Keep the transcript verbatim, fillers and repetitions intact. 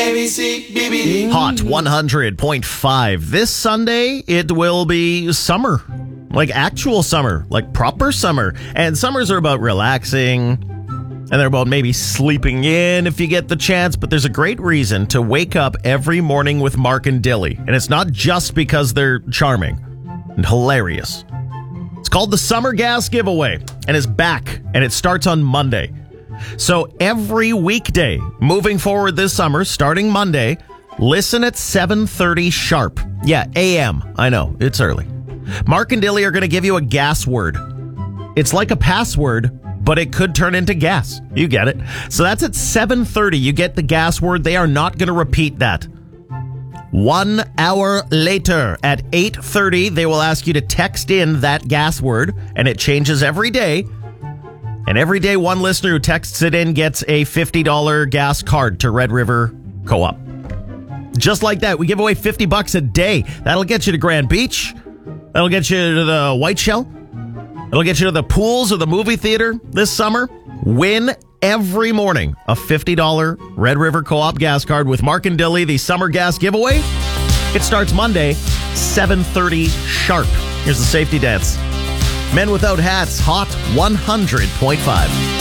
A B C, B B D. Hot one hundred point five. This Sunday, it will be summer. Like actual summer. Like proper summer. And summers are about relaxing. And they're about maybe sleeping in if you get the chance. But there's a great reason to wake up every morning with Mark and Dilly. And it's not just because they're charming and hilarious. It's called the Summer Gas Giveaway. And it's back. And it starts on Monday. So every weekday moving forward this summer, starting Monday, listen at seven thirty sharp. Yeah, A M. I know, it's early. Mark and Dilly are going to give you a gas word. It's like a password, but it could turn into gas. You get it. So that's at seven thirty. You get the gas word. They are not going to repeat that. One hour later at eight thirty, they will ask you to text in that gas word, and it changes every day. And every day, one listener who texts it in gets a fifty dollars gas card to Red River Co-op. Just like that, we give away fifty bucks a day. That'll get you to Grand Beach. That'll get you to the White Shell. It'll get you to the pools or the movie theater this summer. Win every morning a fifty dollars Red River Co-op gas card with Mark and Dilly, the Summer Gas Giveaway. It starts Monday, seven thirty sharp. Here's the safety dance. Men Without Hats, Hot one hundred point five.